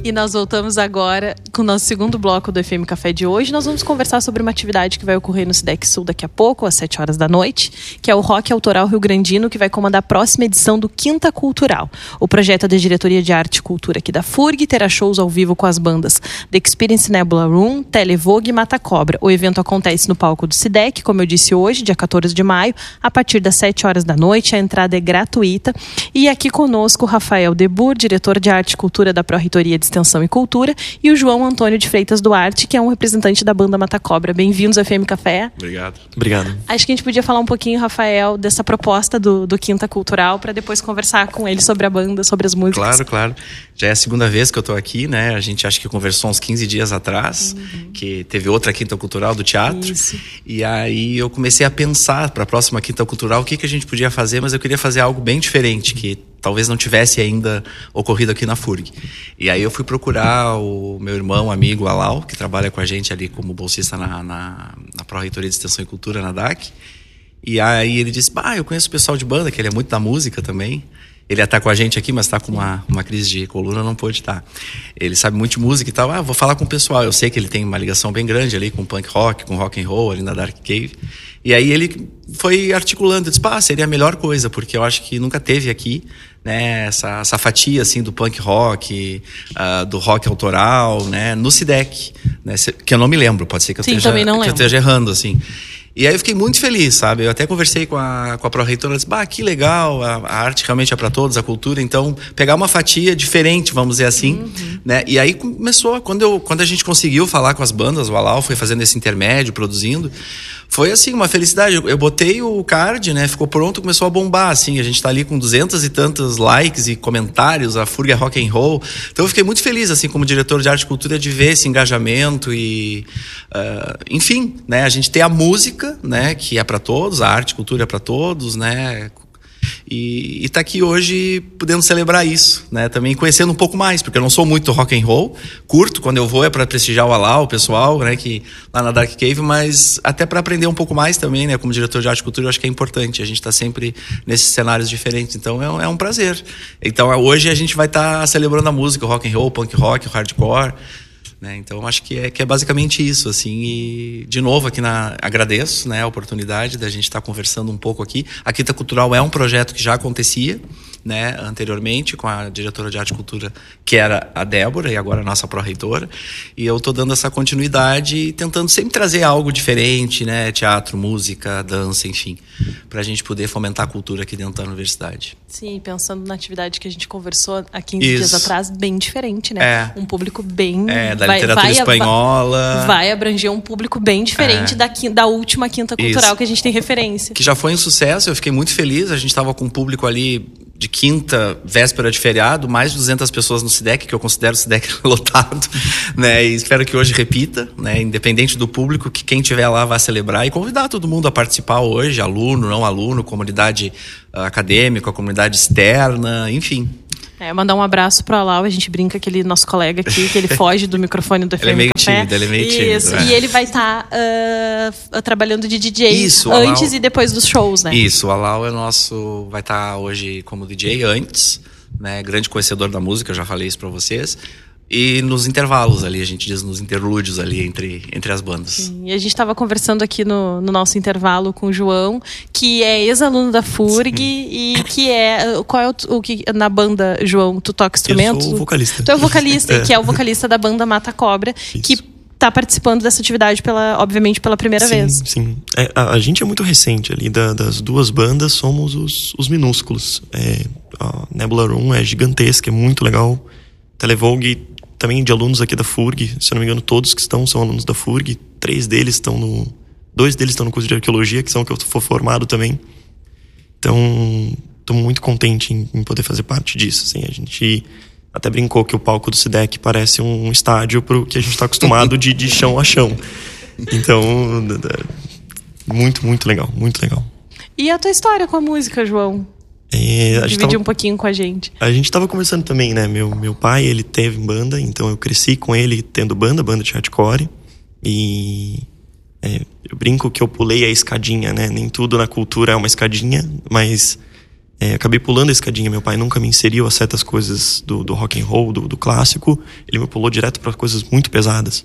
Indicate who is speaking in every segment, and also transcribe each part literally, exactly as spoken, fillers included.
Speaker 1: E nós voltamos agora com o nosso segundo bloco do F M Café de hoje. Nós vamos conversar sobre uma atividade que vai ocorrer no SIDEC Sul daqui a pouco, às sete horas da noite, que é o Rock Autoral Rio Grandino, que vai comandar a próxima edição do Quinta Cultural. O projeto é da Diretoria de Arte e Cultura aqui da F U R G, terá shows ao vivo com as bandas The Experience Nebula Room, Televogue e Mata Cobra. O evento acontece no palco do SIDEC, como eu disse hoje, dia quatorze de maio, a partir das sete horas da noite. A entrada é gratuita. E aqui conosco o Rafael Debur, diretor de Arte e Cultura da Pró-Reitoria de Extensão e Cultura, e o João Antônio de Freitas Duarte, que é um representante da banda Mata Cobra. Bem-vindos ao F M Café.
Speaker 2: Obrigado.
Speaker 3: Obrigado.
Speaker 1: Acho que a gente podia falar um pouquinho, Rafael, dessa proposta do, do Quinta Cultural, para depois conversar com ele sobre a banda, sobre as músicas.
Speaker 2: Claro, claro. Já é a segunda vez que eu tô aqui, né? A gente acho que conversou uns quinze dias atrás, uhum. que teve outra Quinta Cultural do teatro. Isso. E aí eu comecei a pensar para a próxima Quinta Cultural o que, que a gente podia fazer, mas eu queria fazer algo bem diferente, que talvez não tivesse ainda ocorrido aqui na F U R G. E aí eu fui procurar o meu irmão, amigo Alau, que trabalha com a gente ali como bolsista na, na, na Pró-Reitoria de Extensão e Cultura, na D A C. E aí ele disse, bah, eu conheço o pessoal de banda, que ele é muito da música também. Ele ia estar com a gente aqui, mas está com uma, uma crise de coluna, não pôde estar. Ele sabe muito de música e tal. Ah, vou falar com o pessoal. Eu sei que ele tem uma ligação bem grande ali com punk rock, com rock and roll ali na Dark Cave. E aí ele foi articulando. Eu disse, pá, seria a melhor coisa, porque eu acho que nunca teve aqui, né, essa, essa fatia assim do punk rock, uh, do rock autoral, né, no SIDEC, né, que eu não me lembro, pode ser que eu,
Speaker 1: Sim,
Speaker 2: esteja,
Speaker 1: também não
Speaker 2: que eu esteja errando, assim. E aí eu fiquei muito feliz, sabe? Eu até conversei com a, com a pró-reitora, disse, bah, que legal, a, a arte realmente é para todos, a cultura, então pegar uma fatia diferente, vamos dizer assim, uhum. né? E aí começou, quando, eu, quando a gente conseguiu falar com as bandas, o Alau foi fazendo esse intermédio, produzindo, foi assim, uma felicidade. Eu, eu botei o card, né? Ficou pronto, começou a bombar, assim. A gente tá ali com duzentos e tantos likes e comentários, a F U R G é rock and roll. Então eu fiquei muito feliz, assim, como diretor de arte e cultura, de ver esse engajamento e... Uh, enfim, né? A gente tem a música, né? Que é para todos, a arte e cultura é para todos, né? E, e tá aqui hoje podendo celebrar isso, né? Também conhecendo um pouco mais, porque eu não sou muito rock and roll, curto, quando eu vou é para prestigiar o Alau, o pessoal, né, que lá na Dark Cave, mas até para aprender um pouco mais também, né, como diretor de arte e cultura, eu acho que é importante, a gente tá sempre nesses cenários diferentes, então é, é um prazer. Então hoje a gente vai estar tá celebrando a música, o rock and roll, o punk rock, o hardcore, né? Então acho que é, que é basicamente isso, assim. E de novo aqui na, agradeço, né, a oportunidade da gente estar conversando um pouco aqui. A Quinta Cultural é um projeto que já acontecia, né, anteriormente com a diretora de arte e cultura, que era a Débora, e agora a nossa pró-reitora, e eu estou dando essa continuidade e tentando sempre trazer algo diferente, né, teatro, música, dança, enfim, para a gente poder fomentar a cultura aqui dentro da universidade.
Speaker 1: Sim, pensando na atividade que a gente conversou há quinze
Speaker 2: Isso.
Speaker 1: dias atrás, bem diferente, né? É. Um público bem...
Speaker 2: É, da
Speaker 1: vai,
Speaker 2: literatura
Speaker 1: vai,
Speaker 2: espanhola.
Speaker 1: Vai abranger um público bem diferente é. da, da última Quinta Cultural. Isso. Que a gente tem referência.
Speaker 2: Que já foi um sucesso, eu fiquei muito feliz, a gente estava com um público ali de quinta, véspera de feriado, mais de duzentas pessoas no SIDEC, que eu considero o SIDEC lotado, né, e espero que hoje repita, né, independente do público, que quem estiver lá vá celebrar e convidar todo mundo a participar hoje, aluno, não aluno, comunidade uh, acadêmica, comunidade externa, enfim.
Speaker 1: É, mandar um abraço pro Alau, a gente brinca que ele, nosso colega aqui, que ele foge do microfone do F M
Speaker 2: Ele é meio
Speaker 1: Café.
Speaker 2: tímido, ele é meio tímido.
Speaker 1: Isso,
Speaker 2: é.
Speaker 1: e ele vai estar tá, uh, trabalhando de D J
Speaker 2: Isso,
Speaker 1: antes
Speaker 2: Alau,
Speaker 1: e depois dos shows, né?
Speaker 2: Isso, o Alau é nosso, vai estar tá hoje como D J antes, né, grande conhecedor da música, eu já falei isso pra vocês. E nos intervalos ali, a gente diz nos interlúdios ali entre, entre as bandas. Sim,
Speaker 1: e a gente estava conversando aqui no, no nosso intervalo com o João, que é ex-aluno da F U R G. Sim. E que é... Qual é o, o que na banda, João, tu toca instrumento?
Speaker 3: Eu sou vocalista.
Speaker 1: Tu é vocalista, é. Que é o vocalista da banda Mata Cobra, isso. Que está participando dessa atividade, pela, obviamente, pela primeira
Speaker 3: sim,
Speaker 1: vez.
Speaker 3: Sim, é, a, a gente é muito recente ali, da, das duas bandas somos os, os minúsculos. É, a Nebula Room é gigantesca, é muito legal. Televogue também de alunos aqui da F U R G, se eu não me engano, todos que estão são alunos da F U R G. Três deles estão no... Dois deles estão no curso de arqueologia, que são que eu for formado também. Então, estou muito contente em, em poder fazer parte disso. Assim, a gente até brincou que o palco do SIDEC parece um estádio pro que a gente está acostumado de, de chão a chão. Então, muito, muito legal, muito legal.
Speaker 1: E a tua história com a música, João?
Speaker 3: É,
Speaker 1: Dividir tava, um pouquinho com a gente.
Speaker 3: A gente tava conversando também, né? Meu, meu pai, ele teve banda, então eu cresci com ele tendo banda, banda de hardcore. E é, eu brinco que eu pulei a escadinha, né? Nem tudo na cultura é uma escadinha, mas É, acabei pulando a escadinha. Meu pai nunca me inseriu a certas coisas do, do rock and roll, do, do clássico. Ele me pulou direto para coisas muito pesadas.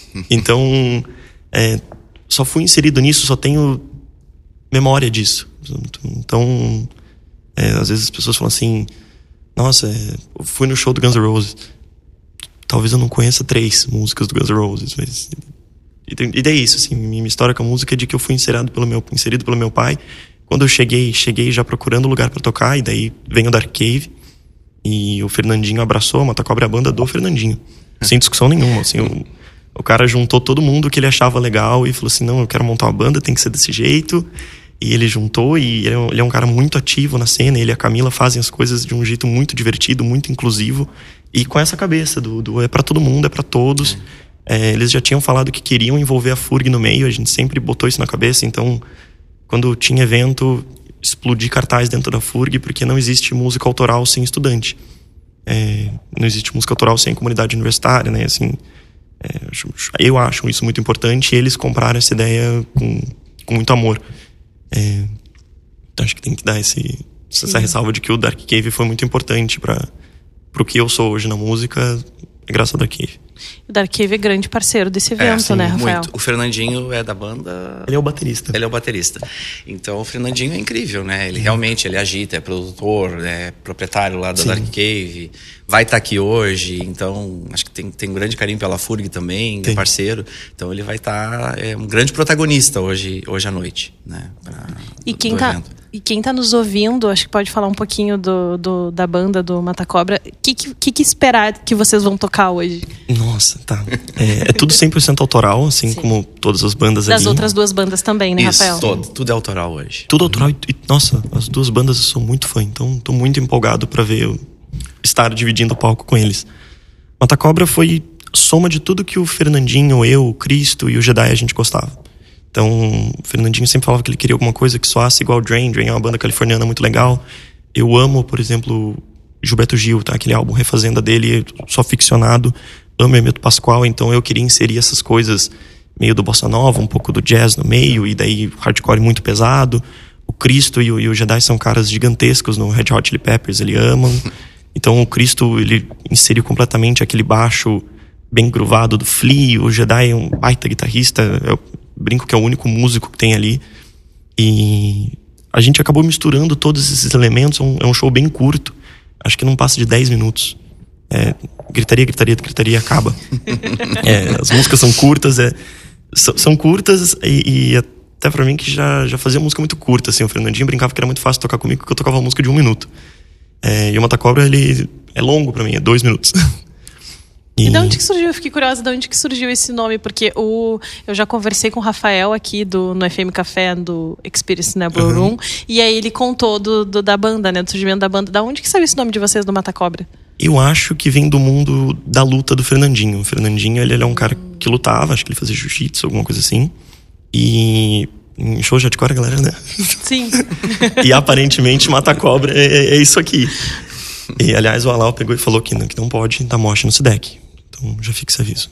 Speaker 3: Então, é, só fui inserido nisso, só tenho memória disso. Então, é, às vezes as pessoas falam assim: nossa, é, eu fui no show do Guns N' Roses. Talvez eu não conheça três músicas do Guns N' Roses, mas... E daí isso, assim, minha história com a música é de que eu fui inserido pelo meu, inserido pelo meu pai. Quando eu cheguei, cheguei já procurando lugar para tocar, e daí vem o Dark Cave, e o Fernandinho abraçou, a Matacobra é a banda do Fernandinho. Sem discussão nenhuma, assim, o, o cara juntou todo mundo que ele achava legal e falou assim: não, eu quero montar uma banda, tem que ser desse jeito. E ele juntou, e ele é, um, ele é um cara muito ativo na cena. Ele e a Camila fazem as coisas de um jeito muito divertido, muito inclusivo, e com essa cabeça do, do é para todo mundo, é para todos. É, eles já tinham falado que queriam envolver a F U R G no meio, a gente sempre botou isso na cabeça. Então, quando tinha evento, explodi cartaz dentro da F U R G, porque não existe música autoral sem estudante. É, não existe música autoral sem comunidade universitária, né? Assim, é, eu acho isso muito importante, e eles compraram essa ideia com, com muito amor. É, então acho que tem que dar esse, essa ressalva de que o Dark Cave foi muito importante para o que eu sou hoje na música, é graças ao Dark Cave.
Speaker 1: O Dark Cave é grande parceiro desse evento, é, sim, né, Rafael?
Speaker 2: Muito. O Fernandinho é da banda...
Speaker 3: Ele é o baterista.
Speaker 2: Ele é o baterista. Então o Fernandinho é incrível, né? Ele realmente, ele agita, é produtor, é proprietário lá da sim. Dark Cave, vai estar tá aqui hoje, então acho que tem, tem um grande carinho pela F U R G também, tem. É parceiro. Então ele vai estar, tá, é um grande protagonista hoje, hoje à noite, né? Pra,
Speaker 1: e,
Speaker 2: do,
Speaker 1: quem
Speaker 2: do
Speaker 1: tá,
Speaker 2: evento. E
Speaker 1: quem tá nos ouvindo, acho que pode falar um pouquinho do, do, da banda do Matacobra. O que, que, que esperar que vocês vão tocar hoje?
Speaker 3: Nossa, tá. É, é tudo cem por cento autoral, assim, sim, como todas as bandas
Speaker 1: das
Speaker 3: ali.
Speaker 1: Das outras duas bandas também, né,
Speaker 2: Isso,
Speaker 1: Rafael?
Speaker 2: Todo, tudo é autoral hoje.
Speaker 3: Tudo autoral. E, nossa, as duas bandas eu sou muito fã, então tô muito empolgado pra ver, estar dividindo o palco com eles. Matacobra foi soma de tudo que o Fernandinho, eu, o Cristo e o Jedi a gente gostava. Então, o Fernandinho sempre falava que ele queria alguma coisa que soasse igual Drain. Drain é uma banda californiana muito legal. Eu amo, por exemplo, Gilberto Gil, tá? Aquele álbum Refazenda dele, só ficcionado. Amo Hermeto Pascoal, então eu queria inserir essas coisas meio do bossa nova, um pouco do jazz no meio, e daí hardcore muito pesado. O Cristo e o, e o Jedi são caras gigantescos no Red Hot Chili Peppers, eles amam. Então o Cristo, ele inseriu completamente aquele baixo bem groovado do Flea. O Jedi é um baita guitarrista, eu brinco que é o único músico que tem ali. E a gente acabou misturando todos esses elementos. É um, é um show bem curto, acho que não passa de dez minutos. É, gritaria, gritaria, gritaria, acaba. É, as músicas são curtas, é, são, são curtas e, e até pra mim que já, já fazia música muito curta, assim. O Fernandinho brincava que era muito fácil tocar comigo, porque eu tocava música de um minuto. É, e o Matacobra, ele é longo pra mim, é dois minutos.
Speaker 1: E, e de onde que surgiu? Eu fiquei curiosa de onde que surgiu esse nome, porque o, eu já conversei com o Rafael aqui do, no F M Café, do Experience Nebula uhum. Room, e aí ele contou do, do, da banda, né, do surgimento da banda. Da onde que saiu esse nome de vocês, do Matacobra?
Speaker 3: Eu acho que vem do mundo da luta do Fernandinho. O Fernandinho, ele, ele é um cara que lutava, acho que ele fazia jiu-jitsu, alguma coisa assim. E em show de hardcore, a galera, né?
Speaker 1: Sim.
Speaker 3: E aparentemente Matacobra é, é isso aqui. E aliás, o Alau pegou e falou que não, que não pode dar moche no SIDEC. Então já fica esse aviso.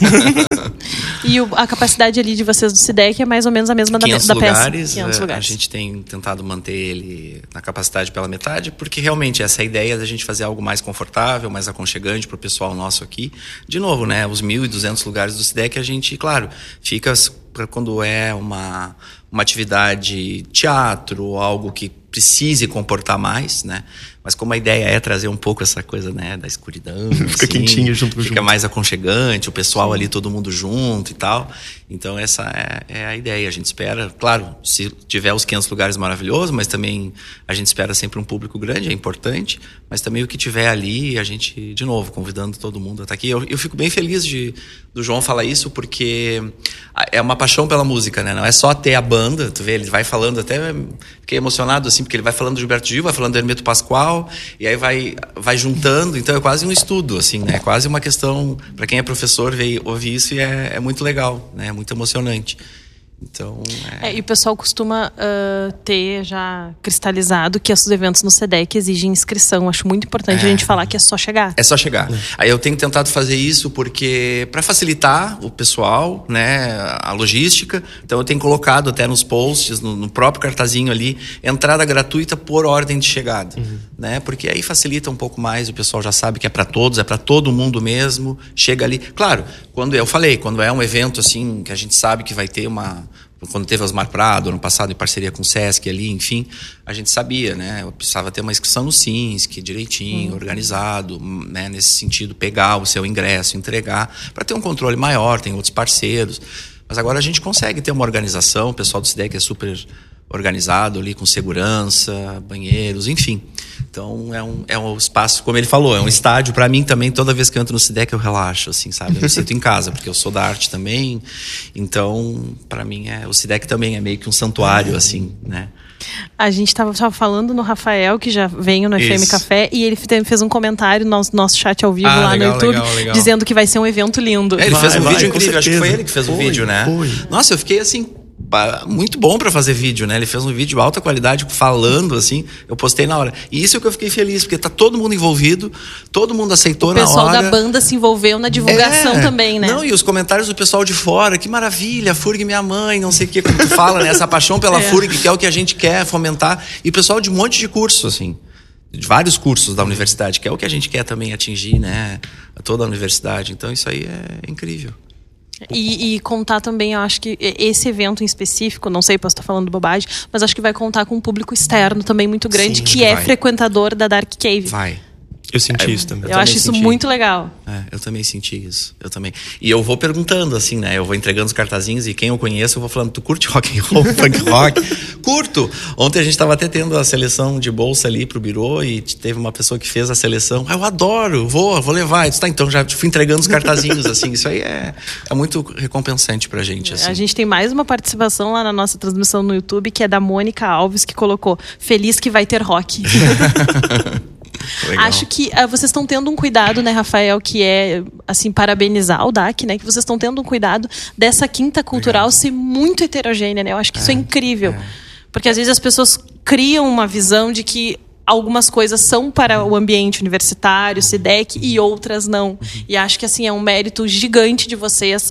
Speaker 1: E o, a capacidade ali de vocês do SIDEC é mais ou menos a mesma da, da
Speaker 2: lugares,
Speaker 1: peça? quinhentos
Speaker 2: é,
Speaker 1: lugares.
Speaker 2: A gente tem tentado manter ele na capacidade pela metade, porque realmente essa é a ideia da gente fazer algo mais confortável, mais aconchegante para o pessoal nosso aqui. De novo, né, os mil e duzentos lugares do SIDEC, a gente, claro, fica para quando é uma, uma atividade teatro ou algo que precise comportar mais, né? Mas como a ideia é trazer um pouco essa coisa, né, da escuridão,
Speaker 3: fica assim, quentinho junto com
Speaker 2: fica
Speaker 3: junto.
Speaker 2: mais aconchegante, o pessoal Sim. ali, todo mundo junto e tal. Então essa é, é a ideia. A gente espera, claro, se tiver os quinhentos lugares, maravilhoso, mas também a gente espera sempre um público grande, é importante, mas também o que tiver ali, a gente, de novo, convidando todo mundo a estar aqui. Eu, eu fico bem feliz de, do João falar isso, porque é uma paixão pela música, né? Não é só ter a banda, tu vê, ele vai falando, até fiquei emocionado, assim, porque ele vai falando do Gilberto Gil, vai falando do Hermeto Pascoal, e aí vai, vai juntando, então é quase um estudo, assim, né? É quase uma questão, para quem é professor, ver, ouvir isso e é, é muito legal, né? É muito emocionante. Então,
Speaker 1: é... É, e o pessoal costuma uh, ter já cristalizado que os eventos no SEDEC exigem inscrição. Acho muito importante é. a gente falar que é só chegar.
Speaker 2: É só chegar. É. Aí eu tenho tentado fazer isso porque para facilitar o pessoal, né, a logística. Então eu tenho colocado até nos posts, no, no próprio cartazinho ali, entrada gratuita por ordem de chegada, uhum. né? Porque aí facilita um pouco mais, o pessoal já sabe que é para todos, é para todo mundo mesmo. Chega ali. Claro, quando eu falei, quando é um evento assim que a gente sabe que vai ter uma... Quando teve Osmar Prado, ano passado, em parceria com o Sesc ali, enfim, a gente sabia, né? Eu precisava ter uma inscrição no SINSC, direitinho, hum. organizado, né? Nesse sentido, pegar o seu ingresso, entregar, para ter um controle maior, tem outros parceiros. Mas agora a gente consegue ter uma organização, o pessoal do SEDEC é super organizado ali, com segurança, banheiros, enfim. Então é um, é um espaço, como ele falou, é um estádio. Para mim também, toda vez que eu entro no SEDEC eu relaxo, assim, sabe? Eu me sinto em casa, porque eu sou da arte também. Então, para mim, é, o SEDEC também é meio que um santuário, assim, né?
Speaker 1: A gente estava falando no Rafael, que já veio no Isso. F M Café, e ele fez um comentário no nosso, nosso chat ao vivo ah, lá legal, no YouTube, legal, legal. dizendo que vai ser um evento lindo.
Speaker 2: É, ele
Speaker 1: vai,
Speaker 2: fez um
Speaker 1: vai,
Speaker 2: vídeo incrível, acho que foi ele que fez o
Speaker 3: foi,
Speaker 2: vídeo, né?
Speaker 3: Foi.
Speaker 2: Nossa, eu fiquei assim... muito bom pra fazer vídeo, né? Ele fez um vídeo de alta qualidade, falando assim, eu postei na hora. E isso é o que eu fiquei feliz, porque tá todo mundo envolvido, todo mundo aceitou na hora. O
Speaker 1: pessoal da banda se envolveu na divulgação é. também, né?
Speaker 2: Não, e os comentários do pessoal de fora, que maravilha, Furg minha mãe, não sei o que, como tu fala, né? Essa paixão pela é. Furg, que é o que a gente quer fomentar. E o pessoal de um monte de cursos, assim, de vários cursos da universidade, que é o que a gente quer também atingir, né? Toda a universidade. Então isso aí é incrível.
Speaker 1: E, e contar também, eu acho que esse evento em específico, não sei, posso estar falando bobagem, mas acho que vai contar com um público externo também muito grande, Sim, que vai. é frequentador da Dark Cave.
Speaker 2: Vai.
Speaker 3: Eu senti
Speaker 2: é,
Speaker 3: isso também.
Speaker 1: Eu,
Speaker 2: eu
Speaker 1: eu
Speaker 2: também
Speaker 1: acho isso
Speaker 2: senti.
Speaker 1: muito legal.
Speaker 2: É, eu também senti isso. Eu também. E eu vou perguntando, assim, né? Eu vou entregando os cartazinhos e quem eu conheço, eu vou falando, tu curte rock and roll, punk rock? Curto! Ontem a gente estava até tendo a seleção de bolsa ali pro Birô e teve uma pessoa que fez a seleção. Ah, eu adoro, vou, vou levar. Eu disse, tá, então já fui entregando os cartazinhos, assim. Isso aí é, é muito recompensante pra gente, assim.
Speaker 1: A gente tem mais uma participação lá na nossa transmissão no YouTube, que é da Mônica Alves, que colocou, feliz que vai ter rock.
Speaker 2: Legal.
Speaker 1: Acho que uh, vocês estão tendo um cuidado, né, Rafael, que é, assim, parabenizar o D A C, né, que vocês estão tendo um cuidado dessa quinta cultural Legal. ser muito heterogênea, né, eu acho que é, isso é incrível, é. porque às vezes as pessoas criam uma visão de que algumas coisas são para o ambiente universitário, SEDEC, e outras não, uhum. e acho que, assim, é um mérito gigante de vocês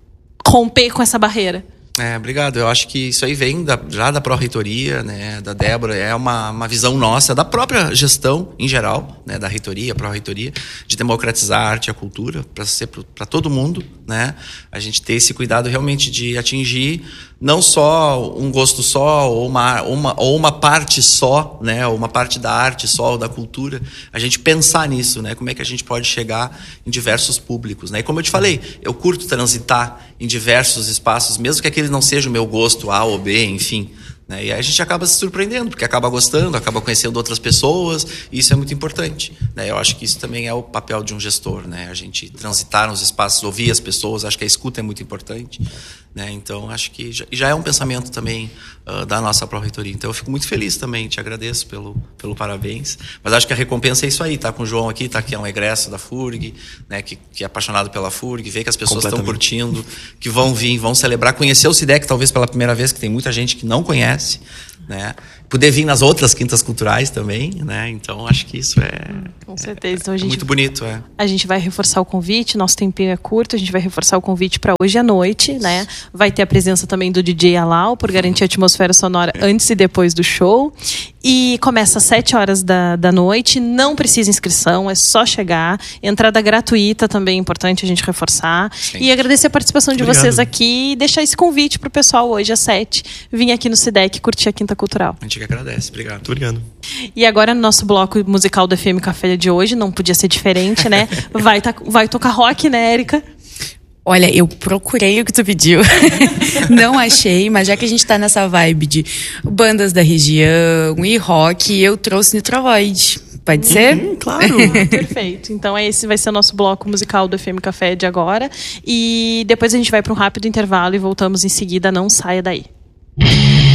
Speaker 1: romper com essa barreira.
Speaker 2: É, obrigado. Eu acho que isso aí vem da, já da pró-reitoria, né, da Débora, é uma, uma visão nossa, da própria gestão em geral, né, da reitoria, pró-reitoria, de democratizar a arte e a cultura para ser para todo mundo, né? A gente ter esse cuidado realmente de atingir não só um gosto só ou uma, uma, ou uma parte só, né, ou uma parte da arte só ou da cultura, a gente pensar nisso, né, como é que a gente pode chegar em diversos públicos, né? E como eu te falei, eu curto transitar em diversos espaços, mesmo que aquele não seja o meu gosto A ou B, enfim, né? E aí a gente acaba se surpreendendo, porque acaba gostando, acaba conhecendo outras pessoas, e isso é muito importante, né? Eu acho que isso também é o papel de um gestor, né? A gente transitar nos espaços, ouvir as pessoas, acho que a escuta é muito importante, né? Então acho que já, já é um pensamento também uh, da nossa pró-reitoria. Então eu fico muito feliz também, te agradeço pelo, pelo parabéns, mas acho que a recompensa é isso aí, tá com o João aqui, tá aqui, é um egresso da Furg, né? que, que é apaixonado pela Furg, ver que as pessoas estão curtindo, que vão vir, vão celebrar, conhecer o SEDEC talvez pela primeira vez, que tem muita gente que não conhece, né? Poder vir nas outras quintas culturais também, né? Então acho que isso é,
Speaker 1: com certeza. Então, a gente,
Speaker 2: é muito bonito, é.
Speaker 1: A gente vai reforçar o convite, nosso tempinho é curto, a gente vai reforçar o convite para hoje à noite, né? Vai ter a presença também do D J Alau, por garantir a atmosfera sonora antes e depois do show. E começa às sete horas da, da noite, não precisa inscrição, é só chegar. Entrada gratuita também é importante a gente reforçar. Sim. E agradecer a participação de Obrigado. vocês aqui e deixar esse convite pro pessoal hoje às sete, vir aqui no SEDEC curtir a Quinta Cultural.
Speaker 2: A gente que agradece, obrigado.
Speaker 3: Muito obrigado.
Speaker 1: E agora no nosso bloco musical do F M Café de hoje, não podia ser diferente, né? Vai, tá, vai tocar rock, né, Érica?
Speaker 4: Olha, eu procurei o que tu pediu, não achei, mas já que a gente tá nessa vibe de bandas da região e rock, eu trouxe Nitrovoid. Pode ser?
Speaker 3: Uhum, claro.
Speaker 1: Perfeito. Então esse vai ser o nosso bloco musical do F M Café de agora. E depois a gente vai para um rápido intervalo e voltamos em seguida. Não saia daí.